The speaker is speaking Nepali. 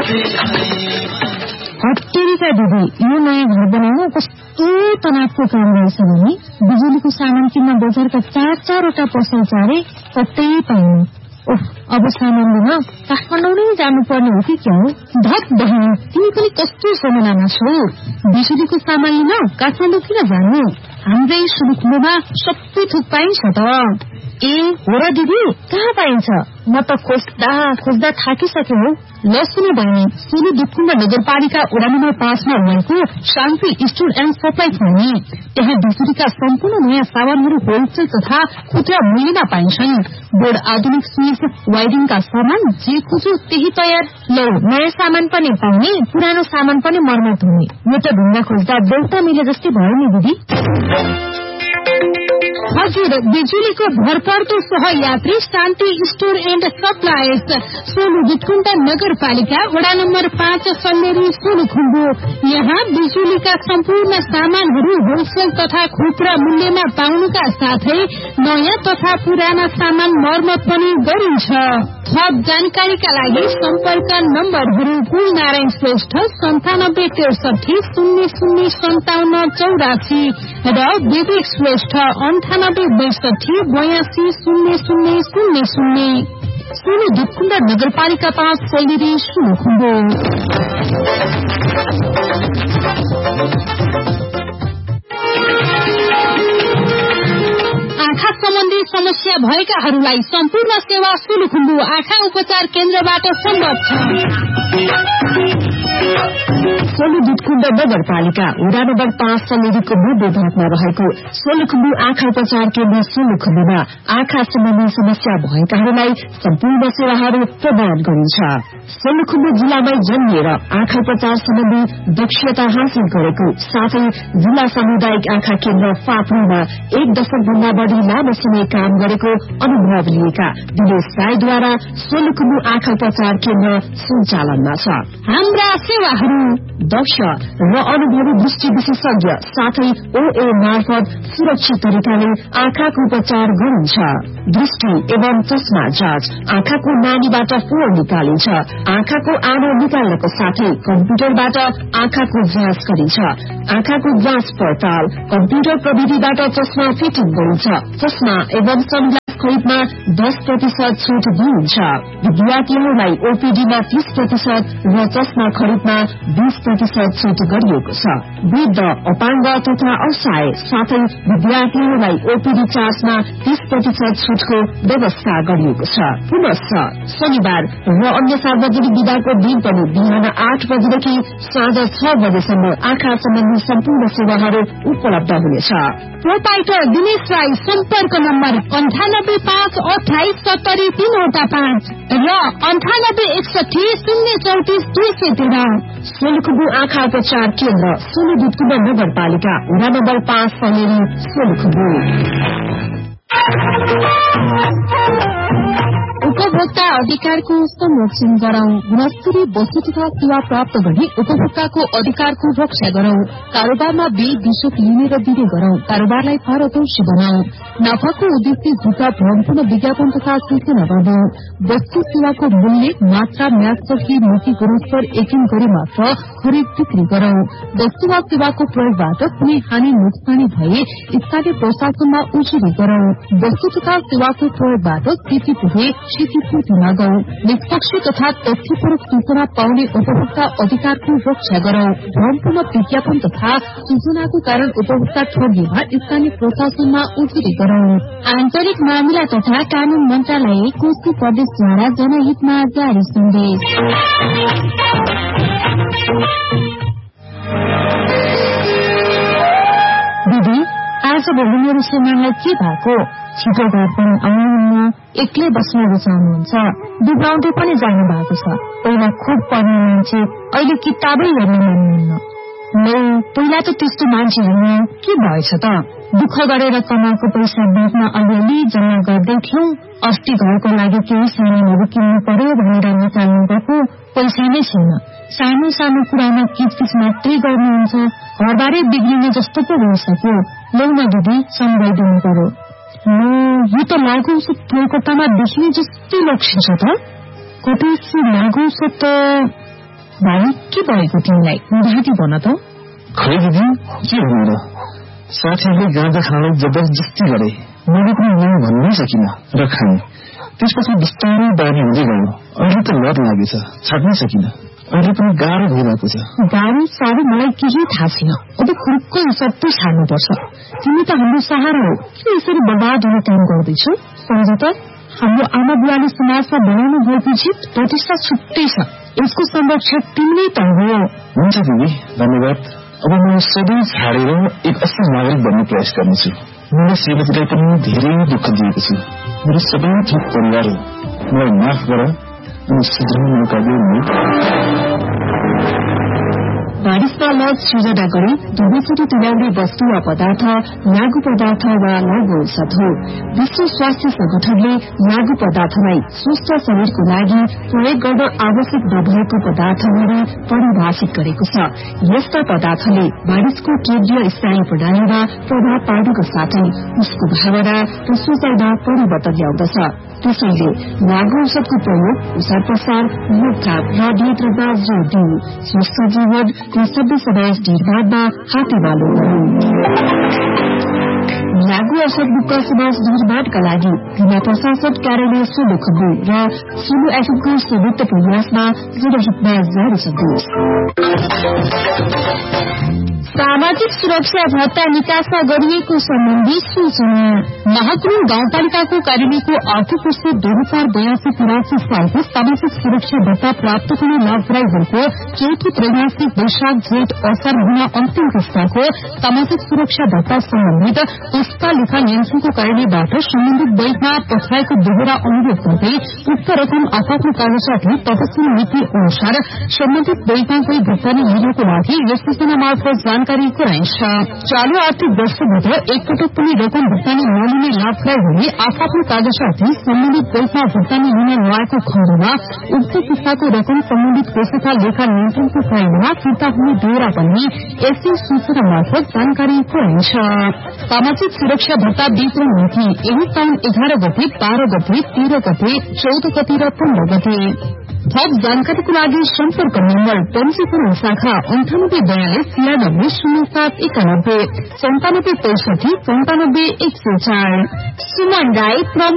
हट्टेरीका दिदी, यो नयाँ घर बनाउन कस्तो तनावको काम रहेछ भने बिजुलीको सामान किन्न बजारका 4-4वटा पसल चारे कतै पाइनु। अब सामान लिन काठमाडौँ नै जानुपर्ने हो कि क्या हो? धत बहिनी, तिमी पनि कस्तो समयमा छौ? बिजुलीको सामान लिन काठमाडौँ किन जानु? हाम्रै सुलुखुम्बुमा सबै थोक पाइन्छ त। ए हो र दिदी, कहाँ पाइन्छ? म त खोज्दा थाकिसके हो। ल सुन बहिनी, सोलु दुधकुण्ड नगरपालिका वडा नम्बर 5 मा रहेको शान्ति स्टोर एन्ड सप्लाई छ नि। त्यहाँ बिजुलीका सम्पूर्ण नयाँ सामानहरू होलसेल तथा खुद्रा मूल्यमा पाइन्छन्। बोर्ड, आधुनिक स्विच, वायरिङका सामान, जे खोज्यो त्यही तयार। ल, नयाँ सामान पनि पाउने, पुरानो सामान पनि मर्मत हुने। यो त ढुङ्गा खोज्दा देउता मिले जस्तै भयो नि दिदी। हजुर, बिजुलीको भरपर्दो सहयात्री शान्ति store and suppliers, Solu Dudhkund नगरपालिका वडा नम्बर 5 सल्लेरी सोलुखुम्बु। यहाँ बिजुलीका सम्पूर्ण सामानहरू होलसेल तथा खुद्रा मूल्यमा पाउनुका साथै नयाँ तथा पुराना सामान मर्मत पनि गरिन्छ। थप जानकारीका लागि सम्पर्क नम्बरहरू कुलनारायण श्रेष्ठ 9763 005784 र विवेक श्रेष्ठ 9862 82 0000। सोलु दुधकुण्ड नगरपालिका 5 सल्लेरी सोलुखुम्बु। आँखा सम्बन्धी समस्या भएकाहरूलाई सम्पूर्ण सेवा सोलुखुम्बु आँखा उपचार केन्द्रबाट सम्भव छ। सोलु दुधकुण्ड नगरपालिका वडा नम्बर 5 सल्लेरीको मध्य भागमा रहेको सोलुखुम्बु आँखा उपचार केन्द्र सोलुखुम्बुमा आँखा सम्बन्धी समस्या भएकाहरूलाई सम्पूर्ण सेवाहरू प्रदान गरिन्छ। सोलुखुम्बु जिल्लामै जन्मिएर आँखा उपचार सम्बन्धी दक्षता हासिल गरेको साथै जिल्ला सामुदायिक आँखा केन्द्र फाप्रूमा 1 दशकभन्दा बढ़ी लामो समय काम गरेको अनुभव लिएका दिनेश राईद्वारा सोलुखुम्बु आँखा उपचार केन्द्र सञ्चालनमा छ। हाम्रा सेवाहरू दक्ष र अनुभवी दृष्टि विशेषज्ञ साथै ओए मार्फत सुरक्षित तरिकाले आँखाको उपचार गरिन्छ। दृष्टि एवं चस्मा जाँच, आँखाको नानीबाट फोहोर निकालिन्छ, आँखाको आनो निकाल्नको साथै कम्प्युटरबाट आँखाको जाँच गरिन्छ। आँखाको जाँच पडताल, कम्प्युटर प्रविधिबाट चस्मा फिटिङ गरिन्छ। चस्मा एवं सनग्लास खरिदमा 10% छुट दिइन्छ। विद्यार्थीहरूलाई ओपीडीमा 30% र चस्मा खरिदमा 20% छुट गरिएको छ। वृद्ध, अपाङ्ग तथा असहाय साथै विद्यार्थीहरूलाई ओपीडी चार्जमा 30% छुटको व्यवस्था गरिएको छ। पुनश्च शनिबार र अन्य सार्वजनिक बिदाको दिन पनि बिहान 8 बजेदेखि साँझ 6 बजेसम्म आँखा सम्बन्धी सम्पूर्ण सेवाहरू उपलब्ध हुनेछ। प्रोपाइटर दिनेश राई, सम्पर्क नम्बर 98588703 र 9861 सोलुखुम्बु आँखा उपचार केन्द्र सोलु दुधकुण्ड नगरपालिका वडा नम्बर 5 सल्लेरी सोलुखुम्बु। उपभोक्ता अधिकारको संरक्षण गरौं। गुणस्तरीय वस्तु तथा सेवा प्राप्त गर्ने उपभोक्ताको अधिकारको रक्षा गरौं। कारोबारमा बेबिसक लिने र दिने गरौं। कारोबारलाई पारदर्शी बनाऊ। नाफाको उद्देश्य झुटा भ्रमपूर्ण विज्ञापन तथा सूचना गर्नु। वस्तु सेवाको मूल्य, मात्रा, म्यादसकी नीति गुणस्तर यकिन गरी मात्र खरिद बिक्री गरौं। वस्तु वा सेवाको प्रयोगबाट कुनै हानि नोक्सानी भए स्थानीय प्रशासनमा उजुरी गरौं। वस्तु तथा सेवाको प्रयोगबाट क्षति पुगे क्षतिपूर्ति मागौं। निष्पक्ष तथा तथ्यपरक सूचना पाउने उपभोक्ता अधिकारको रक्षा गरौं। भ्रमपूर्ण विज्ञापन तथा सूचनाको कारण उपभोक्ता ठगिएमा स्थानीय प्रशासनमा उजुरी गरौं। आन्तरिक मामिला तथा कानून मन्त्रालय कोशी प्रदेशद्वारा जनहितमा जारी सन्देश। दिदी, आज भोलि मेरो श्रीमानलाई के भएको? छिटो घर पनि आउनुहुन्न, एक्लै बस्न रुचाउनुहुन्छ, दुब्राउँदै पनि जानु भएको छ। पहिला खुब पढ्ने मान्छे, अहिले किताबै हेर्न मान्नुहुन्न। पहिला त त्यस्तो मान्छे होइन, के भएछ त? दुःख गरेर कमाएको पैसा बाँच्न अलिअलि जम्मा गर्दै थियौं। अस्ति घरको लागि केही सामानहरू किन्नु पर्यो भनेर निकाल्नु गएको, पैसा नै छैन। सानो सानो कुरामा किचकिच मात्रै गर्नुहुन्छ। घरबारै बिग्रिने जस्तो पो भइसक्यो। लौ न दिदी, सम्झाइदिनु पर्यो। यो त लागु औषध कलकत्तामा देखिने जस्तै लक्षण छ त। कतै लागु औषध त भाइ के भएको तिमीलाई घाँटी भन त। खै दिदी के भन्नु र, साथीहरूले गाँजा खानलाई जबरजस्ती गरे, मैले पनि नाम भन्नै सकिनँ र खाएँ। त्यसपछि बिस्तारै बानी हुँदै गयो। अहिले त लत लागेछ, छाड्नै सकिनँ। अहिले पनि गाह्रो भइरहेको छ। गाह्रो साह्रो मलाई केही थाहा छैन। अब खुर्को सबै छाड्नुपर्छ। तिमी त हाम्रो सहारा हो, किन यसरी बर्बाद हुने काम गर्दैछौ? सम्झ त, हाम्रो आमा बुवाले समाजमा बनाउनु भएको जित प्रतिष्ठा छुट्टै छ। यसको संरक्षक तिमी त हो। हुन्छ दिदी, धन्यवाद। अब म सबै छाडेर एक असल नागरिक बन्ने प्रयास गर्नेछु। मैले सेवाजीलाई पनि धेरै दुःख दिएको छु। मेरो सबै थोक परिवार हो, मलाई माफ गर अनि सुध्राउने मौका दिनु। बारिशमा लज सृजना गरी दुवैचोटि तुल्याउने वस्तु वा पदार्थ लागू पदार्थ वा लागू औषध हो। विश्व स्वास्थ्य संगठनले लागू पदार्थलाई स्वस्थ शरीरको लागि प्रयोग गर्न आवश्यक नभएको पदार्थहरू परिभाषित गरेको छ। यस्ता पदार्थले मानिसको केन्द्रीय स्नायु प्रणालीमा प्रभाव पार्नुको साथै उसको भावना र सोचाइमा परिवर्तन ल्याउँदछ। त्यसैले लागू औषधको प्रयोग, प्रसार प्रसार, रोकथाम र नियन्त्रणमा जोड़ दिनु स्वस्थ जीवन र सभ्य समाज निर्माणमा हातेमालो गरौं। लागू औषध मुक्त समाज निर्माणका लागि जिल्ला प्रशासन कार्यालय सोलुखुम्बु र सोलु एफएमको संयुक्त प्रयासमा जनहितमा जारी सन्देश। सामाजिक सुरक्षा भत्ता निकासमा गरिएको सम्बन्धी सूचना। महाकुल गाउँपालिकाको कार्यालयको आर्थिक वर्ष 2082-83 सालको सामाजिक सुरक्षा भत्ता प्राप्त गर्ने लाभग्राहीहरूको चौथो त्रैमासिक वैशाख जेठ असार महिना अन्तिम किस्ताको सामाजिक सुरक्षा भत्ता सम्बन्धित पुस्ता लेखा नियन्त्रणको कार्यालयबाट सम्बन्धित बैंकमा पठाएको दोहोरा अनुरोध गर्दै उक्त रकम आफ्नो कागजातले तत्कालीन नीति अनुसार सम्बन्धित बैंकमा गई भुक्तानी लिनको लागि यस सूचना मार्फत जानकारी गराइन्छ। चालू आर्थिक वर्षभित्र एकपटक पनि रकम भुक्तानी नलिने लाभग्राहीहरूले आफ्नो कागजातले सम्बन्धित बैंकमा भुक्तानी लिन नआएको खण्डमा उक्त किस्ताको रकम सम्बन्धित कोषका लेखा नियन्त्रणको कार्यालयमा फिर्ता हुने बेहोरा पनि यसै सूचना मार्फत जानकारी गराइन्छ। सामाजिक सुरक्षा भत्ता वितरण मिति यही साउन 11 गते, 12 गते, 13 गते, 14 गते र 15 गते। थप जानकारीको लागि सम्पर्क नम्बर पञ्जीकरण शाखा 9842-960791 9765 104। सुमन राई।